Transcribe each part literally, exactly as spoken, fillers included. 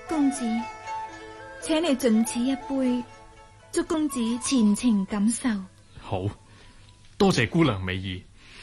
公子，請你盡此一杯，祝公子前程錦繡。 好，多謝姑娘美意。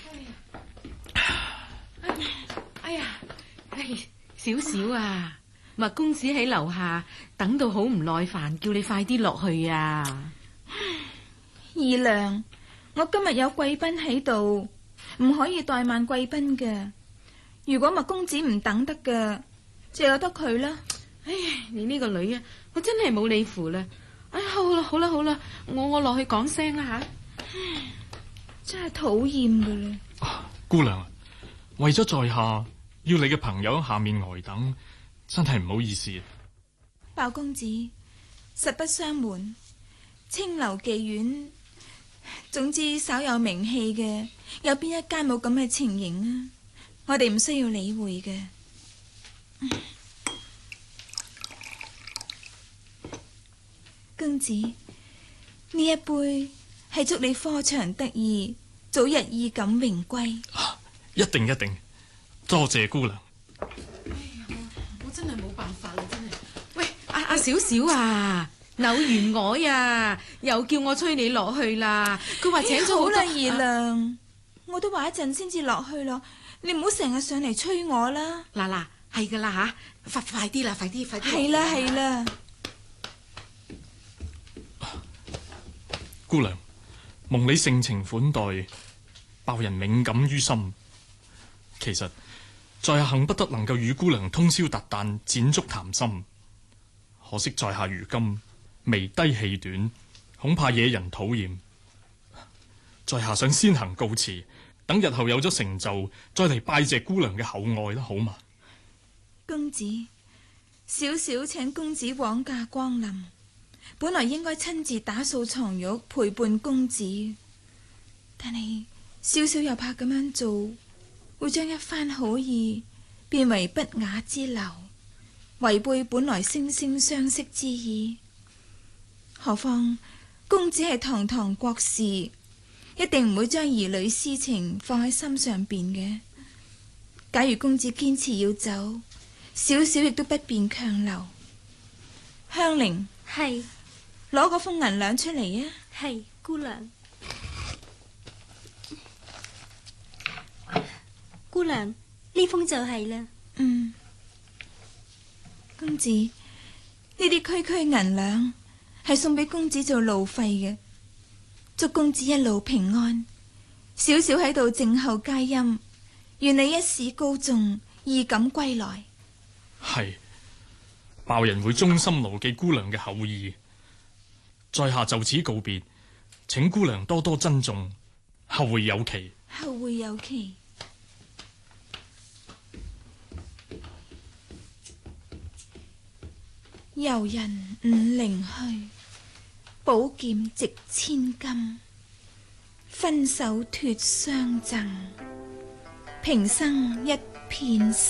哎呀，哎，小小啊，麥公子喺樓下等到好唔耐煩，叫你快啲落去啊。 二娘，我今日有貴賓喺度，唔可以怠慢貴賓嘅。如果麥公子唔等得嘅，就由得佢啦。 哎呀，你呢個女啊，我真係冇你符啦。哎，好啦好啦好啦，我我落去講聲啦吓。 真係討厭噶啦。 啊，姑娘，為咗在下要你嘅朋友喺下面呆等，真係唔好意思。 鮑公子，實不相瞞，青樓妓院，總之稍有名氣嘅，有邊一間冇咁嘅情形啊？我哋唔需要理會嘅。公子，呢一杯係祝你科場得意，早日衣錦榮歸。 啊，一定一定，多謝姑娘。 哎呀，我我真係冇辦法啦，真係。喂，阿阿小小啊，扭完我呀，又叫我催你落去啦。佢話請咗好多。 好啦，二娘，我都話一陣先至落去咯，你唔好成日上嚟催我啦。 嗱嗱，係噶啦吓，快快啲啦，快啲快啲。 係啦係啦。 姑娘，蒙你盛情款待，鮑人敏感於心。其實在下恨不得能夠與姑娘通宵達旦，展足談心。可惜在下如今眉低氣短，恐怕惹人討厭。在下想先行告辭，等日後有咗成就，再嚟拜謝姑娘嘅厚愛啦，好嘛？ 公子，小小請公子枉駕光臨。本來應該親自打掃床褥陪伴公子，但係小小又怕咁樣做會將一番好意變為不雅之流，違背本來惺惺相惜之意。何況公子係堂堂國士，一定唔會將兒女私情放喺心上邊嘅。假如公子堅持要走，小小亦都不便強留。香菱， 係。 攞嗰封銀兩出嚟啊！ 係，姑娘。姑娘，呢封就係啦。 嗯，公子，呢啲區區銀兩係送俾公子做路費嘅，祝公子一路平安。小小喺度靜候佳音，願你一試高中，衣錦歸來。 係，鮑人會忠心牢記姑娘嘅厚意。在下就此告別，請姑娘多多珍重，後會有期。 後會有期。遊人五陵去，寶劍值千金。分手脫相贈，平生一片